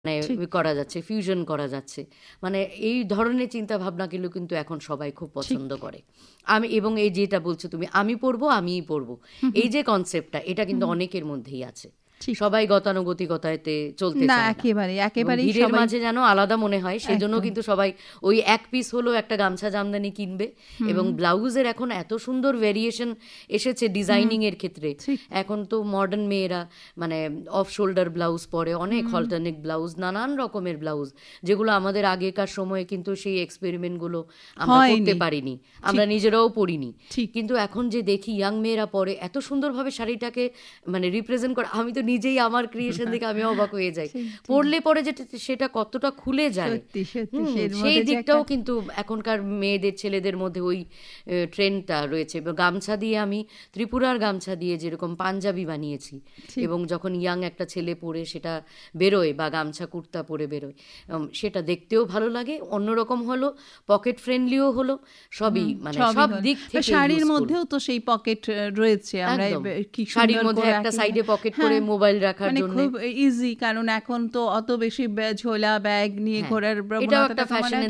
মানে করা যাচ্ছে, ফিউশন করা যাচ্ছে, মানে এই ধরনের চিন্তা ভাবনাগুলো কিন্তু এখন সবাই খুব পছন্দ করে। আমি এবং এই যেটা বলছো তুমি, আমি পড়বো আমিই পড়বো, এই যে কনসেপ্টটা, এটা কিন্তু অনেকের মধ্যেই আছে। সবাই গতানুগতিকতাতে চলতে না, চায় না, একেবারে ভিড়ের মাঝে যেন আলাদা মনে হয়, সেজন্য কিন্তু সবাই ওই এক পিস হলো একটা গামছা জামদানি কিনবে। এবং ব্লাউজের এখন এত সুন্দর ভেরিয়েশন এসেছে ডিজাইনিং এর ক্ষেত্রে। এখন তো মডার্ন মেয়েরা মানে অফ শোল্ডার ব্লাউজ পরে, অনেক অল্টারনেট ব্লাউজ, নানান রকমের ব্লাউজ, যেগুলো আমাদের আগেকার সময়ে কিন্তু সেই এক্সপেরিমেন্টগুলো আমরা করতে পারিনি, আমরা নিজেরাও পড়িনি। কিন্তু এখন যে দেখি ইয়াং মেয়েরা পরে এত সুন্দরভাবে শাড়িটাকে মানে রিপ্রেজেন্ট করে, আমি তো নিজেই আমার ক্রিয়েশন দেখে আমি অবাক হয়ে যাই, পড়লে পরে যেটা সেটা কতটা খুলে যায়, সেই দিকটাও কিন্তু এখনকার মেয়েদের ছেলেদের মধ্যে ওই ট্রেন্ডটা রয়েছে। গামছা দিয়ে আমি ত্রিপুরার গামছা দিয়ে যেরকম পাঞ্জাবি বানিয়েছি, এবং যখন ইয়াং একটা ছেলে পরে সেটা বেরোয় বা গামছা কুর্তা পরে বেরোয়, সেটা দেখতেও ভালো লাগে, অন্যরকম হলো, পকেট ফ্রেন্ডলিও হলো, সবই মানে সব দিক থেকে। শাড়ির মধ্যেও তো সেই পকেট রয়েছে, আমরা শাড়ির মধ্যে একটা সাইডে পকেট করে মোবাইল রাখার জন্য খুব ইজি, কারণ এখন তো অত বেশি ঝোলা ব্যাগ নিয়ে ঘোরার একটা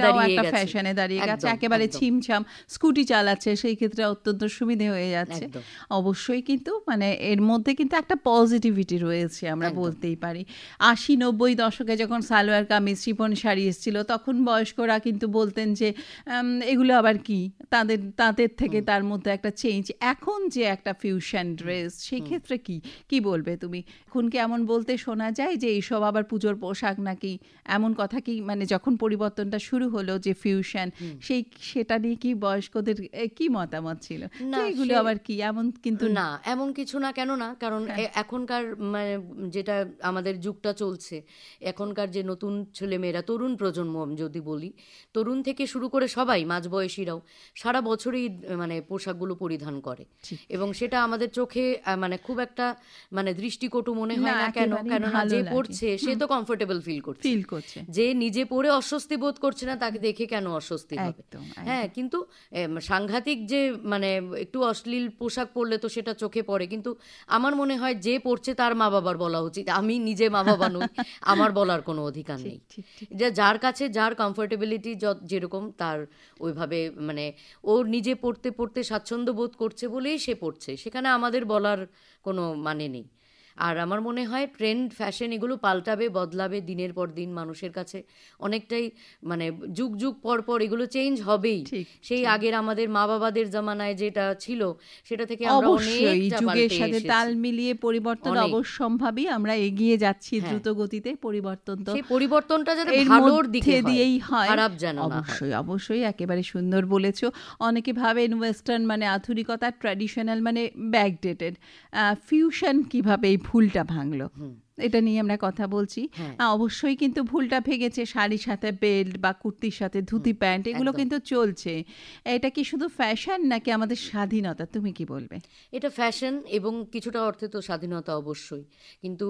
ফ্যাশনে দাঁড়িয়ে গেছে, একেবারে ছিমছাম স্কুটি চালাচ্ছে, সেই ক্ষেত্রে অত্যন্ত সুবিধে হয়ে যাচ্ছে। অবশ্যই কিন্তু মানে এর মধ্যে কিন্তু একটা পজিটিভিটি রয়েছে, আমরা বলতেই পারি। 80-90 দশকে যখন সালোয়ার কামিজ শিফন শাড়ি এসেছিল, তখন বয়স্করা কিন্তু বলতেন যে এগুলো আবার কি, তাদের থেকে তার মধ্যে একটা চেঞ্জ। এখন যে একটা ফিউশন ড্রেস, সেই ক্ষেত্রে কি বলবে তুমি? এখন কি এমন বলতে শোনা যায় যে এইসব আবার পুজোর পোশাক নাকি, এমন কথা কি, মানে যখন পরিবর্তনটা শুরু হলো যে ফিউশন, সেটা নিয়ে কি বয়স্কদের কি মতামত ছিল যে এগুলো আবার কি এমন? কিন্তু না, এমন কিছু না, কেন না, কারণ এখনকার মানে যেটা আমাদের যুগটা চলছে, এখনকার যে নতুন ছেলেমেয়েরা, তরুণ প্রজন্ম যদি বলি, তরুণ থেকে শুরু করে সবাই মাঝবয়সীরাও সারা বছরই মানে পোশাকগুলো পরিধান করে, এবং সেটা আমাদের চোখে মানে খুব একটা মানে দৃষ্টিকটু মনে হয় না। কেননা যে পড়ছে সে তো কমফোর্টেবল ফিল করছে, যে নিজে পরে অস্বস্তি বোধ করছে না, তাকে দেখে কেন অস্বস্তি হবে? হ্যাঁ, কিন্তু সাংঘাতিক যে মানে একটু অশ্লীল পোশাক পরলে তো সেটা চোখে পড়ে, কিন্তু আমার মনে হয় যে পড়ছে তার মা বাবার বলা উচিত। আমি নিজে মা বাবা নই, আমার বলার কোনো অধিকার নেই। যার কাছে যার কমফোর্টেবিলিটি যেরকম, তার ওইভাবে মানে ওর নিজে পড়তে পড়তে স্বাচ্ছন্দ্য বোধ করছে বলেই সে পড়ছে, সেখানে আমাদের বলার কোনো মানে নেই। আর আমার মনে হয় ট্রেন্ড, ফ্যাশন এগুলো পাল্টাবে, বদলাবে দিনের পর দিন, মানুষের কাছে অনেকটাই মানে যুগ যুগ পর পর এগুলো চেঞ্জ হবেই। সেই আগের আমাদের মা বাবাদের জামানায় যেটা ছিল, সেটা থেকে আমরা অনেকটা যুগের সাথে তাল মিলিয়ে পরিবর্তন অবশ্যম্ভাবী, আমরা এগিয়ে যাচ্ছি দ্রুত গতিতে। পরিবর্তন তো সেই পরিবর্তনটা যাতে ভালোর দিকে দিয়েই হয়, খারাপ যেন না হয়। অবশ্যই একেবারে সুন্দর বলেছো। অনেকে ভাবেন ওয়েস্টার্ন মানে আধুনিকতা, ট্র্যাডিশনাল মানে ব্যাকডেটেড। ফিউশন কিভাবে এই ভুলটা ভাঙলো, এটা নিয়ে আমরা কথা বলছি। অবশ্যই কিন্তু ভুলটা ভেঙেছে, শাড়ির সাথে বেল্ট বা কুর্তির সাথে ধুতি প্যান্ট, এগুলো কিন্তু চলছে। এটা কি শুধু ফ্যাশন নাকি আমাদের স্বাধীনতা, তুমি কি বলবে? এটা ফ্যাশন এবং কিছুটা অর্থে তো স্বাধীনতা অবশ্যই, কিন্তু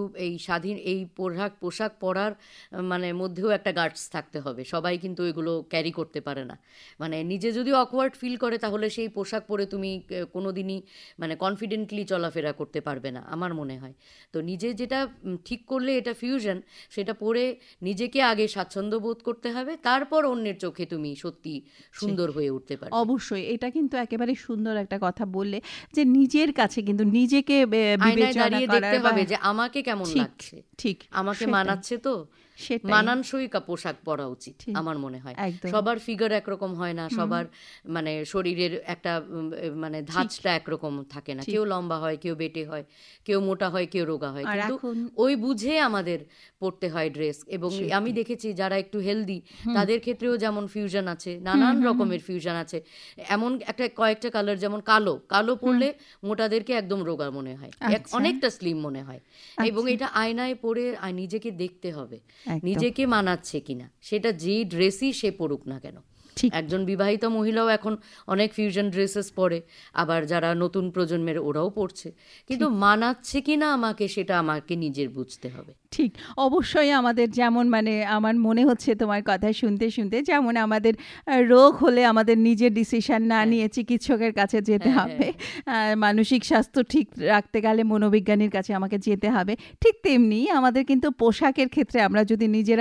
এই পোশাক পরার মানে মধ্যেও একটা গার্ডস থাকতে হবে। সবাই কিন্তু এগুলো ক্যারি করতে পারে না। মানে নিজে যদি অকওয়ার্ড ফিল করে, তাহলে সেই পোশাক পরে তুমি কোনোদিনই মানে কনফিডেন্টলি চলাফেরা করতে পারবে না, আমার মনে হয়। তো নিজে যেটা ঠিক করলে এটা ফিউশন, সেটা পরে নিজেকে আগে স্বাচ্ছন্দ্য বোধ করতে হবে, তারপর অন্যের চোখে তুমি সত্যি সুন্দর হয়ে উঠতে পারবে। অবশ্যই, এটা কিন্তু একেবারে সুন্দর একটা কথা বললে, যে নিজের কাছে কিন্তু নিজেকে বিবেচনা দেখতে হবে যে আমাকে কেমন লাগছে, ঠিক আমাকে মানাচ্ছে তো, মানানসই পোশাক পরা উচিত আমার মনে হয়। সবার ফিগার একরকম হয় না, সবার মানে শরীরের একটা মানে ধাঁচটা একরকম থাকে না, কেউ লম্বা হয়, কেউ বেটে হয়, কেউ মোটা হয়, কেউ রোগা হয়, কিন্তু ওই বুঝে আমাদের পরতে হয় ড্রেস। এবং আমি দেখেছি যারা একটু হেলদি, তাদের ক্ষেত্রেও যেমন ফিউশন আছে, নানান রকমের ফিউশন আছে। এমন কয়েকটা কালার, যেমন কালো পরলে মোটাদেরকে একদম রোগা মনে হয়, অনেকটা স্লিম মনে হয়। এবং এটা আয়নায় পরে নিজেকে দেখতে হবে, নিজেকে মানাচ্ছে কিনা, সেটা যে ড্রেসই সে পরুক না কেন। একজন বিবাহিত মহিলাও এখন অনেক ফিউশন ড্রেসেস পরে, আবার যারা নতুন প্রজন্মের ওরাও পরছে, কিন্তু মানাচ্ছে কিনা আমাকে সেটা আমাকে নিজের বুঝতে হবে। ঠিক, অবশ্যই আমাদের যেমন মানে আমার মনে হচ্ছে তোমার কথা শুনতে শুনতে, যেমন আমাদের রোগ হলে আমাদের নিজের ডিসিশন না নিয়ে চিকিৎসকের কাছে যেতে হবে, মানসিক স্বাস্থ্য ঠিক রাখতে গেলে মনোবিজ্ঞানীর কাছে আমাকে যেতে হবে, ঠিক তেমনি আমাদের কিন্তু পোশাকের ক্ষেত্রে আমরা যদি নিজেরা